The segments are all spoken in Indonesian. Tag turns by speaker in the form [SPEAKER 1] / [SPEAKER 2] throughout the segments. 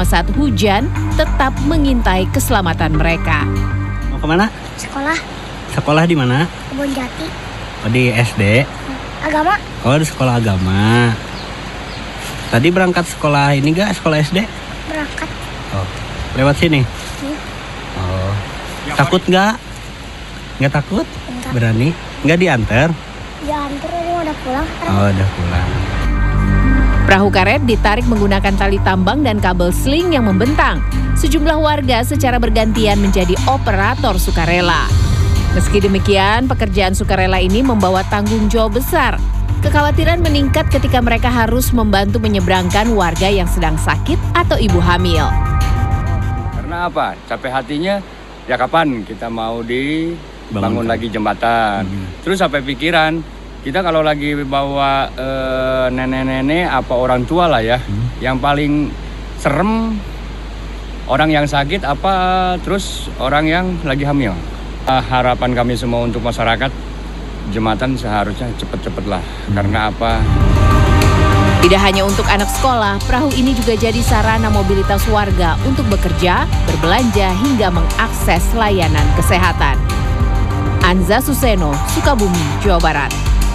[SPEAKER 1] saat hujan tetap mengintai keselamatan mereka.
[SPEAKER 2] Mau kemana?
[SPEAKER 3] Sekolah.
[SPEAKER 2] Sekolah di mana?
[SPEAKER 3] Kebonjati.
[SPEAKER 2] Oh, di SD.
[SPEAKER 3] Agama.
[SPEAKER 2] Oh, di sekolah agama. Tadi berangkat sekolah ini gak? Sekolah SD?
[SPEAKER 3] Berangkat.
[SPEAKER 2] Oh, lewat sini? Oh, takut gak? Nggak takut?
[SPEAKER 3] Enggak.
[SPEAKER 2] Berani? Nggak diantar?
[SPEAKER 3] Diantar, ini udah pulang.
[SPEAKER 2] Oh, udah pulang.
[SPEAKER 1] Perahu karet ditarik menggunakan tali tambang dan kabel sling yang membentang. Sejumlah warga secara bergantian menjadi operator sukarela. Meski demikian, pekerjaan sukarela ini membawa tanggung jawab besar. Kekhawatiran meningkat ketika mereka harus membantu menyeberangkan warga yang sedang sakit atau ibu hamil.
[SPEAKER 4] Karena apa? Capek hatinya, ya kapan kita mau dibangun lagi jembatan. Terus sampai pikiran, kita kalau lagi bawa nenek-nenek apa orang tua lah ya, yang paling serem orang yang sakit apa terus orang yang lagi hamil. Harapan kami semua untuk masyarakat, jembatan seharusnya cepet-cepet lah. Karena apa?
[SPEAKER 1] Tidak hanya untuk anak sekolah, perahu ini juga jadi sarana mobilitas warga untuk bekerja, berbelanja, hingga mengakses layanan kesehatan. Anza Suseno, Sukabumi, Jawa Barat.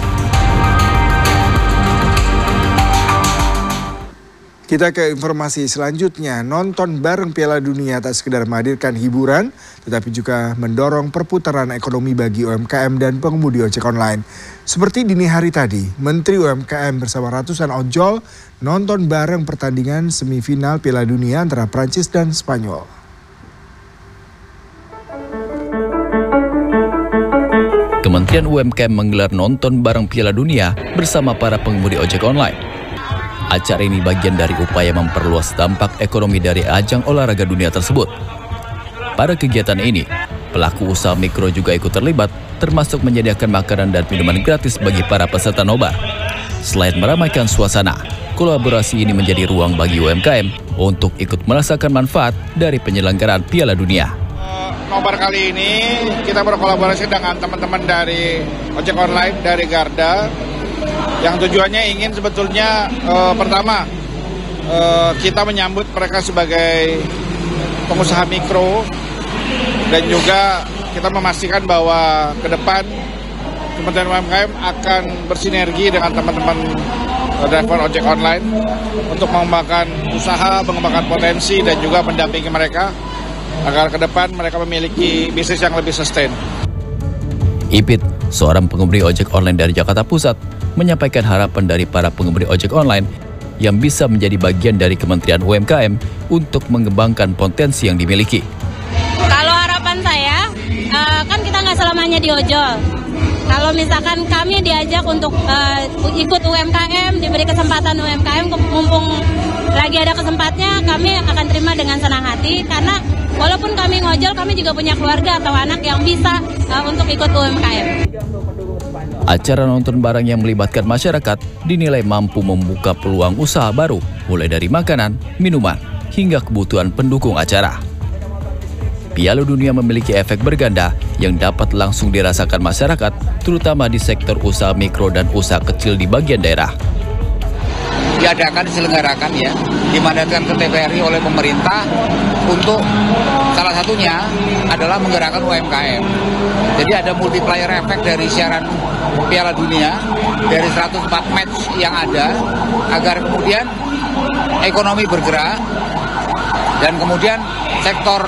[SPEAKER 5] Kita ke informasi selanjutnya. Nonton bareng Piala Dunia tak sekedar menghadirkan hiburan, tetapi juga mendorong perputaran ekonomi bagi UMKM dan pengemudi ojek online. Seperti dini hari tadi, Menteri UMKM bersama ratusan ojol nonton bareng pertandingan semifinal Piala Dunia antara Prancis dan Spanyol.
[SPEAKER 6] Kementerian UMKM menggelar nonton bareng Piala Dunia bersama para pengemudi ojek online. Acara ini bagian dari upaya memperluas dampak ekonomi dari ajang olahraga dunia tersebut. Pada kegiatan ini, pelaku usaha mikro juga ikut terlibat, termasuk menyediakan makanan dan minuman gratis bagi para peserta nobar. Selain meramaikan suasana, kolaborasi ini menjadi ruang bagi UMKM untuk ikut merasakan manfaat dari penyelenggaraan Piala Dunia.
[SPEAKER 7] Nobar kali ini kita berkolaborasi dengan teman-teman dari ojek online dari Garda, yang tujuannya ingin sebetulnya pertama kita menyambut mereka sebagai pengusaha mikro, dan juga kita memastikan bahwa ke depan Kementerian UMKM akan bersinergi dengan teman-teman driver ojek online untuk mengembangkan usaha, mengembangkan potensi, dan juga mendampingi mereka agar ke depan mereka memiliki bisnis yang lebih sustain.
[SPEAKER 6] Ipit, seorang pengemudi ojek online dari Jakarta Pusat, menyampaikan harapan dari para pengemudi ojek online yang bisa menjadi bagian dari Kementerian UMKM untuk mengembangkan potensi yang dimiliki.
[SPEAKER 8] Kalau harapan saya, kan kita nggak selamanya di ojol. Kalau misalkan kami diajak untuk ikut UMKM, diberi kesempatan UMKM, mumpung lagi ada kesempatnya, kami akan terima dengan senang hati. Karena walaupun kami ngojol, kami juga punya keluarga atau anak yang bisa untuk ikut UMKM.
[SPEAKER 6] Acara nonton bareng yang melibatkan masyarakat dinilai mampu membuka peluang usaha baru, mulai dari makanan, minuman, hingga kebutuhan pendukung acara. Piala Dunia memiliki efek berganda yang dapat langsung dirasakan masyarakat, terutama di sektor usaha mikro dan usaha kecil di bagian daerah.
[SPEAKER 9] Diadakan, diselenggarakan ya, dimandatkan ke TVRI oleh pemerintah untuk salah satunya adalah menggerakkan UMKM. Jadi ada multiplier efek dari siaran Piala Dunia dari 104 match yang ada, agar kemudian ekonomi bergerak dan kemudian sektor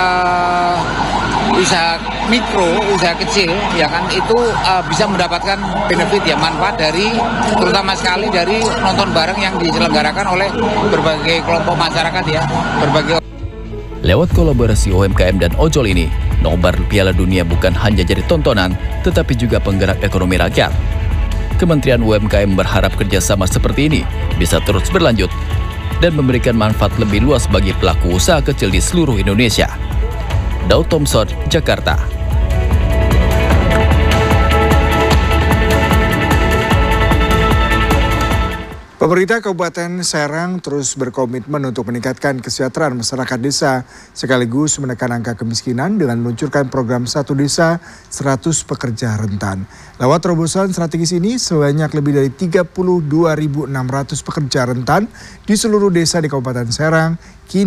[SPEAKER 9] usaha mikro, usaha kecil ya kan, itu bisa mendapatkan benefit ya, manfaat dari terutama sekali dari nonton bareng yang diselenggarakan oleh berbagai kelompok masyarakat ya, berbagai.
[SPEAKER 6] Lewat kolaborasi UMKM dan ojol ini, nobar Piala Dunia bukan hanya jadi tontonan, tetapi juga penggerak ekonomi rakyat. Kementerian UMKM berharap kerjasama seperti ini bisa terus berlanjut dan memberikan manfaat lebih luas bagi pelaku usaha kecil di seluruh Indonesia. Daud Thompson, Jakarta.
[SPEAKER 5] Pemerintah Kabupaten Serang terus berkomitmen untuk meningkatkan kesejahteraan masyarakat desa sekaligus menekan angka kemiskinan dengan meluncurkan program Satu Desa 100 Pekerja Rentan. Lewat terobosan strategis ini, sebanyak lebih dari 32.600 pekerja rentan di seluruh desa di Kabupaten Serang